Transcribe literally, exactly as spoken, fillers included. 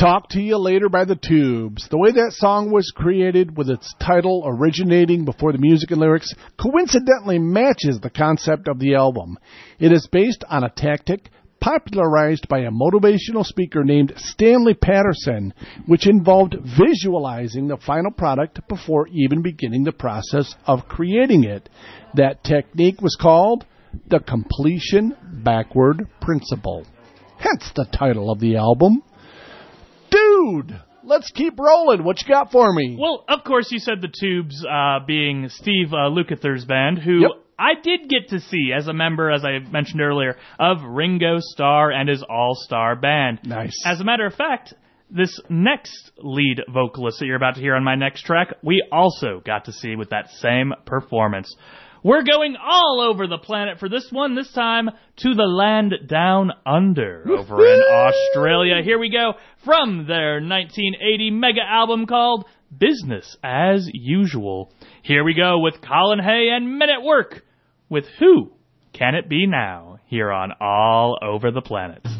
Talk to You Later by the Tubes. The way that song was created, with its title originating before the music and lyrics, coincidentally matches the concept of the album. It is based on a tactic popularized by a motivational speaker named Stanley Patterson, which involved visualizing the final product before even beginning the process of creating it. That technique was called the completion backward principle. Hence the title of the album. Dude, let's keep rolling. What you got for me? Well, of course, you said the Tubes uh, being Steve uh, Lukather's band, who Yep. I did get to see as a member, as I mentioned earlier, of Ringo Starr and his all-star band. Nice. As a matter of fact, this next lead vocalist that you're about to hear on my next track, we also got to see with that same performance. We're going all over the planet for this one, this time to the land down under over in Australia. Here we go from their nineteen eighty mega album called Business as Usual. Here we go with Colin Hay and Men at Work with Who Can It Be Now here on All Over the Planet.